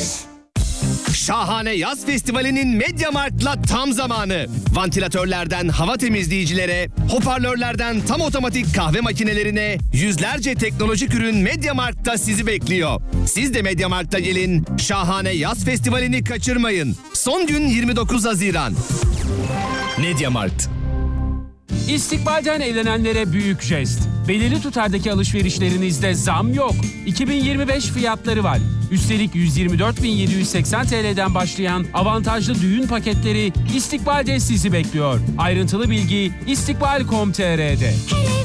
Şahane Yaz Festivali'nin MediaMarkt'la tam zamanı. Vantilatörlerden hava temizleyicilere, hoparlörlerden tam otomatik kahve makinelerine yüzlerce teknolojik ürün MediaMarkt'ta sizi bekliyor. Siz de MediaMarkt'a gelin, Şahane Yaz Festivali'ni kaçırmayın. Son gün 29 Haziran. MediaMarkt. İstikbalden evlenenlere büyük jest. Belirli tutardaki alışverişlerinizde zam yok. 2025 fiyatları var. Üstelik 124.780 TL'den başlayan avantajlı düğün paketleri İstikbal'de sizi bekliyor. Ayrıntılı bilgi istikbal.com.tr'de.